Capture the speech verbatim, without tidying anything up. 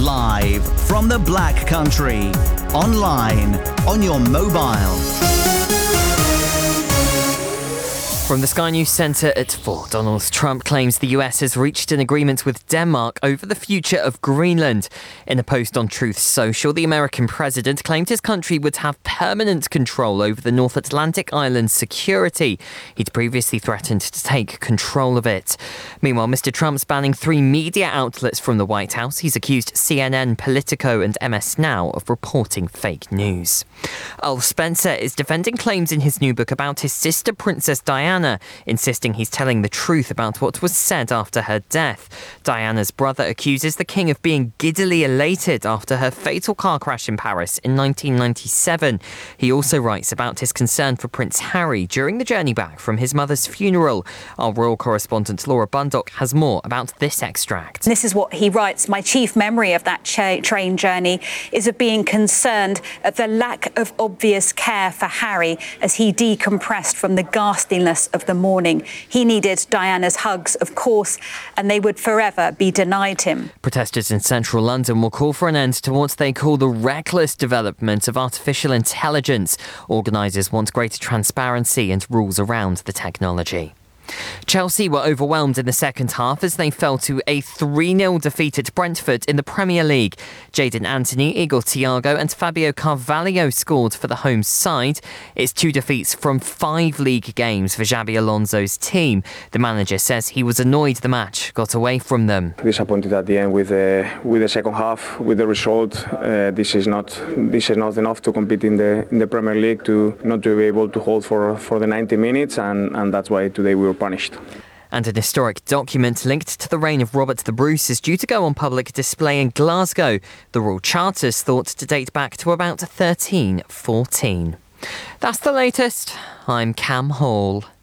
Live from the Black Country. Online, on your mobile. From the Sky News Centre at four, Donald Trump claims the U S has reached an agreement with Denmark over the future of Greenland. In a post on Truth Social, the American president claimed his country would have permanent control over the North Atlantic island's security. He'd previously threatened to take control of it. Meanwhile, Mister Trump's banning three media outlets from the White House. He's accused C N N, Politico and M S Now of reporting fake news. Earl Spencer is defending claims in his new book about his sister, Princess Diana, insisting he's telling the truth about what was said after her death. Diana's brother accuses the king of being giddily elated after her fatal car crash in Paris in nineteen ninety-seven. He also writes about his concern for Prince Harry during the journey back from his mother's funeral. Our royal correspondent Laura Bundock has more about this extract. This is what he writes. My chief memory of that cha- train journey is of being concerned at the lack of obvious care for Harry as he decompressed from the ghastliness of the morning. He needed Diana's hugs, of course, and they would forever be denied him. Protesters in central London will call for an end to what they call the reckless development of artificial intelligence. Organisers want greater transparency and rules around the technology. Chelsea were overwhelmed in the second half as they fell to a three nil defeat at Brentford in the Premier League. Jadon Anthony, Igor Thiago and Fabio Carvalho scored for the home side. It's two defeats from five league games for Xabi Alonso's team. The manager says he was annoyed the match got away from them. Disappointed at the end with the with the second half, with the result. Uh, this is not this is not enough to compete in the in the Premier League, to not to be able to hold for for the ninety minutes, and and that's why today we were punished. And an historic document linked to the reign of Robert the Bruce is due to go on public display in Glasgow. The Royal Charter's thought to date back to about thirteen fourteen. That's the latest. I'm Cam Hall.